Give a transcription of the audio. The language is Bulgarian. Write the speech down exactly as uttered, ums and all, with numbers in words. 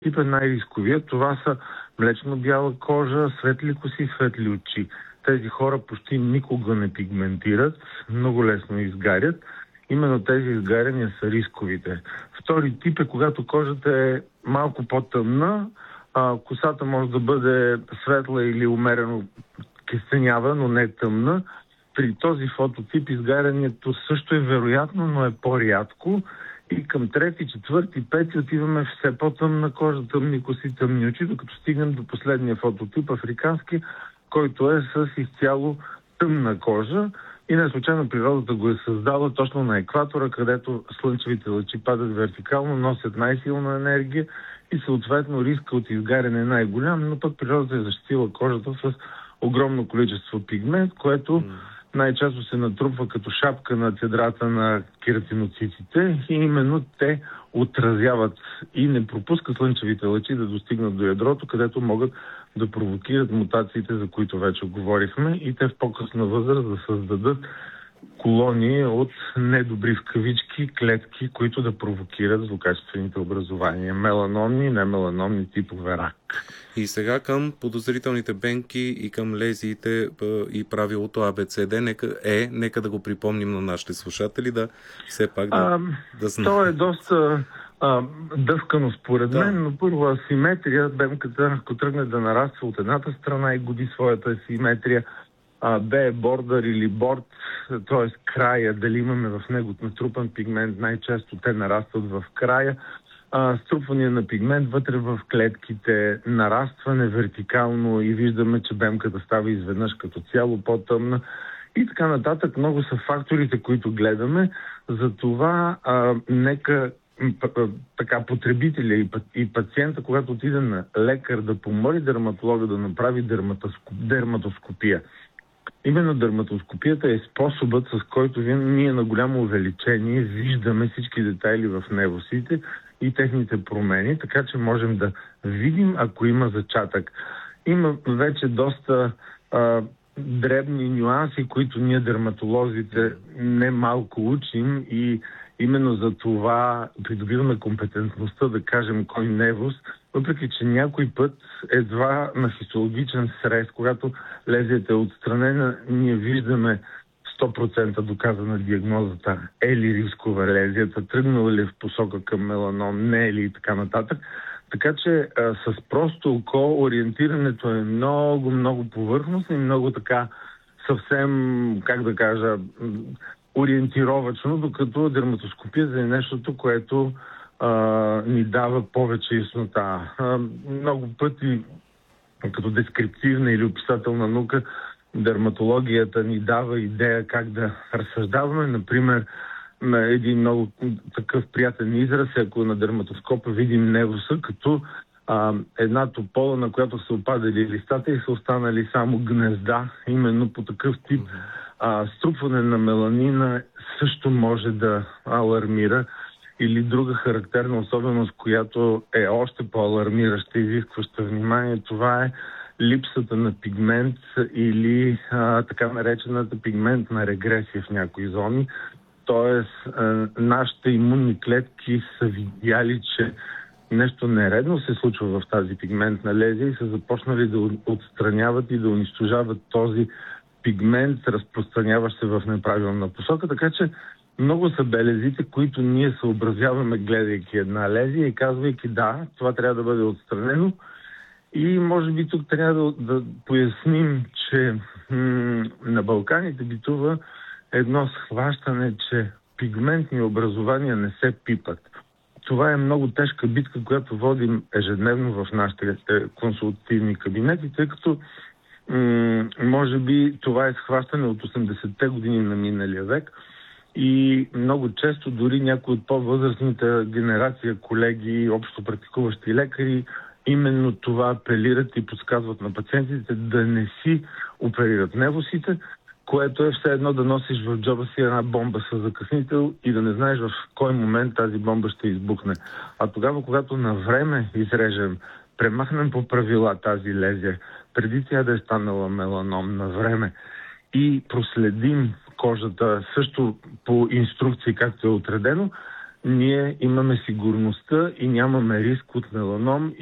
тип е най-рисковия. Това са млечно-бяла кожа, светли коси, светли очи. Тези хора почти никога не пигментират, много лесно изгарят. Именно тези изгаряния са рисковите. Втори тип е когато кожата е малко по-тъмна, а, косата може да бъде светла или умерено кестенява, но не тъмна. При този фототип изгарянето също е вероятно, но е по-рядко. И към трети, четвърти, пети отиваме все по-тъмна кожа, тъмни коси, тъмни очи, докато стигнем до последния фототип, африкански, който е с изцяло тъмна кожа. И не случайно природата го е създала точно на екватора, където слънчевите лъчи падат вертикално, носят най-силна енергия и съответно риска от изгаряне е най-голям, но пък природата е защитила кожата с огромно количество пигмент, което най-често се натрупва като шапка на цедрата на кератиноцитите и именно те отразяват и не пропускат слънчевите лъчи да достигнат до ядрото, където могат да провокират мутациите, за които вече говорихме, и те в по-късна възраст да създадат колонии от недобри в кавички клетки, които да провокират злокачествените образования. Меланомни и немеланомни типове рак. И сега към подозрителните бенки и към лезиите и правилото А Б С Д. Нека, е, нека да го припомним на нашите слушатели, да все пак да, а, да знаем. То е доста а, дъвкано според да. мен, но първо асиметрия, бенката, ако тръгне да нараства от едната страна и годи своята асиметрия, а, Б е бордър или борд, т.е. края, дали имаме в него натрупан пигмент, най-често те нарастват в края. А, струпване на пигмент вътре в клетките, нарастване вертикално и виждаме, че бемката става изведнъж като цяло по-тъмна и така нататък. Много са факторите, които гледаме. Затова а, нека така потребителя и, и пациента, когато отиде на лекар да помоли дерматолога да направи дерматоскопия. Именно дерматоскопията е способът, с който ние на голямо увеличение виждаме всички детайли в невусите и техните промени, така че можем да видим, ако има зачатък. Има вече доста а, дребни нюанси, които ние дерматолозите не малко учим и именно за това придобиваме компетентността да кажем кой невус, въпреки че някой път едва на хистологичен срез, когато лезията е отстранена, ние виждаме сто процента доказана диагнозата, е ли рискова лезията, тръгнала ли в посока към меланом, не е ли и така нататък. Така че а, с просто око ориентирането е много, много повърхностно и много така съвсем, как да кажа, ориентировачно, докато дерматоскопията е нещото, което а, ни дава повече яснота. А, много пъти, като дескриптивна или описателна наука, дерматологията ни дава идея как да разсъждаваме. Например, един много такъв приятен израз, ако на дерматоскопа видим невуса, като а, една топола, на която са опадали листата и са останали само гнезда. Именно по такъв тип а, струпване на меланина също може да алармира. Или друга характерна особеност, която е още по-алармираща и изискваща внимание, това е липсата на пигмент или а, така наречената пигментна регресия в някои зони. Тоест, а, нашите имунни клетки са видяли, че нещо нередно се случва в тази пигментна лезия и са започнали да отстраняват и да унищожават този пигмент, разпространяващ се в неправилна посока. Така че много са белезите, които ние съобразяваме, гледайки една лезия и казвайки да, това трябва да бъде отстранено. И може би тук трябва да, да поясним, че м- на Балканите битува едно схващане, че пигментни образования не се пипат. Това е много тежка битка, която водим ежедневно в нашите консултативни кабинети, тъй като м- може би това е схващане от осемдесетте години на миналия век. И много често дори някои от по-възрастните генерация колеги, общо практикуващи лекари, именно това апелират и подсказват на пациентите да не си оперират невусите, което е все едно да носиш в джоба си една бомба с закъснител и да не знаеш в кой момент тази бомба ще избухне. А тогава, когато на време изрежем, премахнем по правила тази лезия, преди тя да е станала меланом на време и проследим кожата също по инструкции, както е отредено, ние имаме сигурността и нямаме риск от меланом